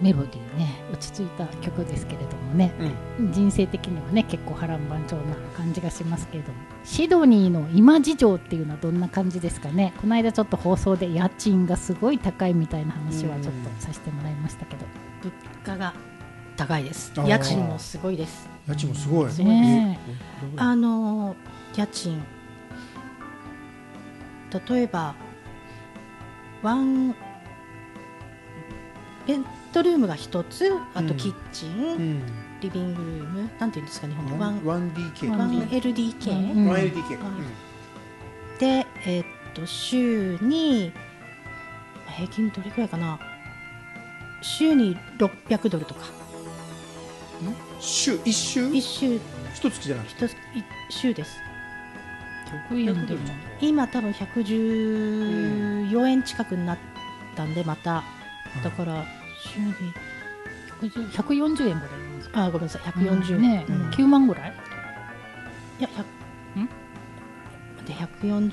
メロディーね落ち着いた曲ですけれどもね、人生的にはね結構波乱万丈な感じがしますけれども、シドニーの今事情っていうのはどんな感じですかね。この間ちょっと放送で家賃がすごい高いみたいな話はちょっとさせてもらいましたけど、 物価が高いです。家賃もすごいです。 家賃もすごいね。 家賃例えばベッドルームが1つ、あとキッチン、リビングルーム、なんていうんですか日本で 1LDK、 1LDK で、週に平均どれくらいかな、週に$600とか。 一週一月じゃなくて一週です。 100円でも今多分114円近くになったんで、まただから週に 140円ぐらいなんですか。 ごめんなさい、140円、 ね、9万ぐらい。 いや140